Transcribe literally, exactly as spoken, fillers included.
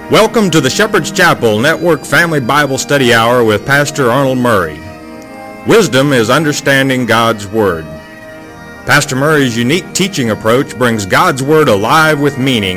Welcome to the Shepherd's Chapel Network Family Bible Study Hour with Pastor Arnold Murray. Wisdom is understanding God's Word. Pastor Murray's unique teaching approach brings God's Word alive with meaning